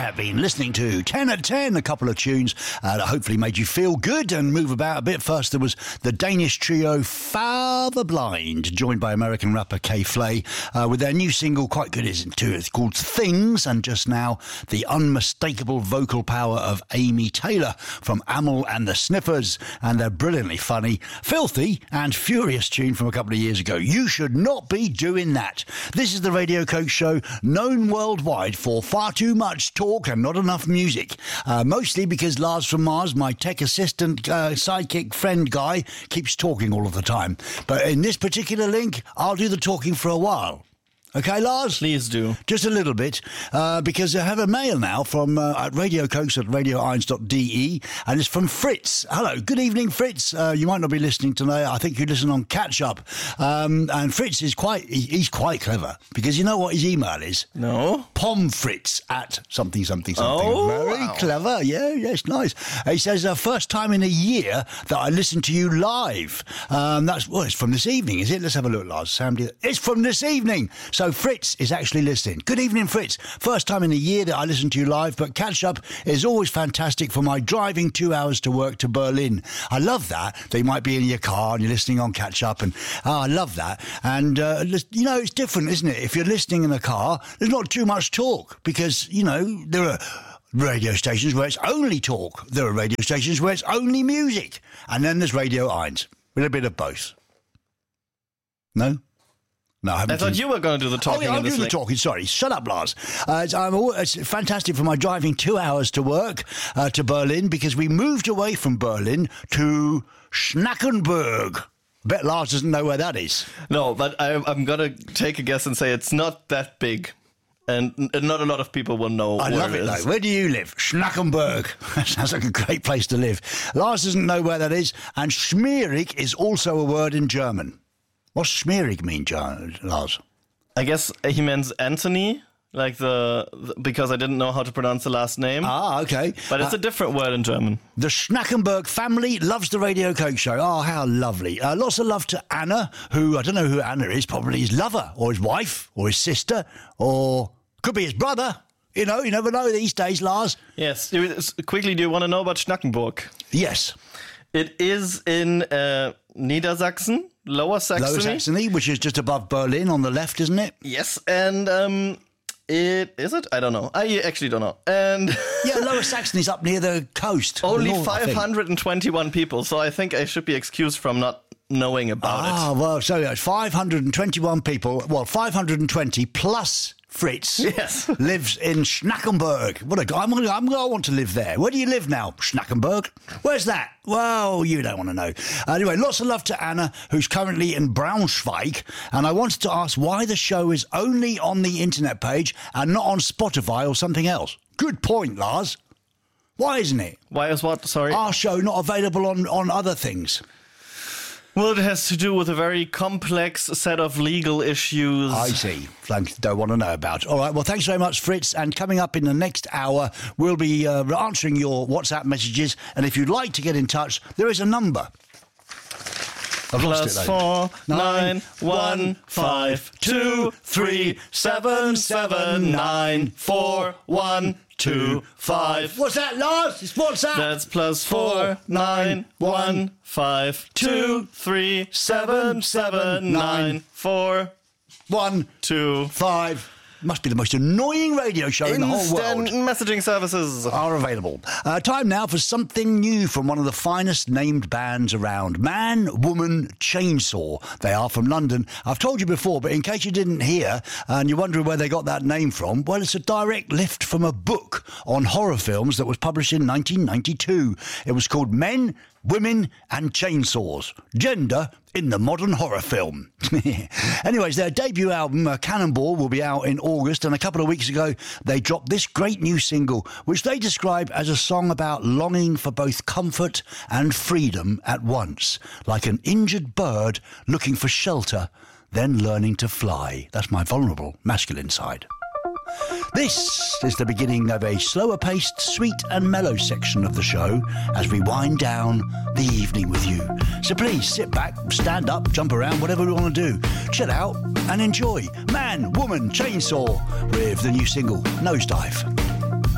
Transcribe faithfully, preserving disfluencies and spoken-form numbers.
have been listening to ten at ten, a couple of tunes uh, that hopefully made you feel good and move about a bit. First, there was the Danish trio Father Blind, joined by American rapper K-Flay, uh, with their new single, quite good isn't it too, it's called Things, and just now, the unmistakable vocal power of Amy Taylor from Amyl and the Sniffers, and their brilliantly funny, filthy and furious tune from a couple of years ago, You Should Not Be Doing That. This is the Radio Coke Show, known worldwide for far too much talk and not enough music. Uh, mostly because Lars from Mars, my tech assistant, uh, sidekick friend guy, keeps talking all of the time. But in this particular link, I'll do the talking for a while. Okay, Lars? Please do. Just a little bit, uh, because I have a mail now from uh, at Radio Cokes at radio irons dot d e, and it's from Fritz. Hello, good evening, Fritz. Uh, you might not be listening tonight. I think you listen on Catch Up. Um, and Fritz is quite, he, he's quite clever, because you know what his email is? No. Pomfritz at something, something, something. Oh, Very wow. clever. Yeah, yes, nice. He says, uh, first time in a year that I listened to you live. Um, that's, well, it's from this evening, is it? Let's have a look, Lars. Sam, do you- it's from this evening. So Fritz is actually listening. Good evening, Fritz. First time in a year that I listen to you live, but Catch Up is always fantastic for my driving two hours to work to Berlin. I love that. That you might be in your car and you're listening on Catch Up, and oh, I love that. And, uh, you know, it's different, isn't it? If you're listening in a car, there's not too much talk because, you know, there are radio stations where it's only talk. There are radio stations where it's only music. And then there's Radio Irons with a bit of both. No? No, I haven't. I thought seen- you were going to do the talking. Oh, yeah, in I'm this doing the link. talking. Sorry. Shut up, Lars. Uh, it's, I'm all, it's fantastic for my driving two hours to work uh, to Berlin because we moved away from Berlin to Schnackenburg. Bet Lars doesn't know where that is. No, but I, I'm going to take a guess and say it's not that big. And n- not a lot of people will know I where love it, it though. is. Where do you live? Schnackenburg. That sounds like a great place to live. Lars doesn't know where that is. And schmierig is also a word in German. What's schmierig mean, Jar- Lars? I guess he means Anthony, like the, the because I didn't know how to pronounce the last name. Ah, okay. But it's Uh, a different word in German. The Schnackenburg family loves the Radio Coke Show. Oh, how lovely. Uh, lots of love to Anna, who, I don't know who Anna is, probably his lover, or his wife, or his sister, or could be his brother. You know, you never know these days, Lars. Yes. You- s- Quickly, do you want to know about Schnackenburg? Yes. It is in uh, Niedersachsen, Lower Saxony. Lower Saxony, which is just above Berlin on the left, isn't it? Yes, and um, it is it? I don't know. I actually don't know. And Yeah, Lower Saxony's up near the coast. only the north, I think. five hundred twenty-one people, so I think I should be excused from not knowing about Ah, well, so it's five hundred twenty-one people. Well, five hundred twenty plus Fritz Yes. lives in Schnackenburg. What a guy. I'm gonna, I'm gonna, I want to live there. Where do you live now? Schnackenburg? Where's that? Well, you don't want to know. Anyway, lots of love to Anna, who's currently in Braunschweig. And I wanted to ask why the show is only on the internet page and not on Spotify or something else. Good point, Lars. Why isn't it? it. Why is what? Sorry. Our show not available on, on other things? Well, it has to do with a very complex set of legal issues. I see. Flank don't want to know about. All right. Well, thanks very much, Fritz. And coming up in the next hour, we'll be uh, answering your WhatsApp messages. And if you'd like to get in touch, there is a number. I've lost Plus it, though. four nine one five two three seven seven nine four one two five. What's that, Lars? It's WhatsApp. That's plus four nine one five two three seven seven nine four One, two. five. Must be the most annoying radio show in the whole world. Instant messaging services. Are available. Uh, time now for something new from one of the finest named bands around. Man, Woman, Chainsaw. They are from London. I've told you before, but in case you didn't hear and you're wondering where they got that name from, well, it's a direct lift from a book on horror films that was published in nineteen ninety-two. It was called Men, Women and Chainsaws. Gender in the modern horror film. Anyways, their debut album, uh, Cannonball, will be out in August, and a couple of weeks ago they dropped this great new single, which they describe as a song about longing for both comfort and freedom at once, like an injured bird looking for shelter, then learning to fly. That's my vulnerable masculine side. This is the beginning of a slower-paced, sweet and mellow section of the show as we wind down the evening with you. So please sit back, stand up, jump around, whatever you want to do. Chill out and enjoy Man, Woman, Chainsaw with the new single, Nosedive.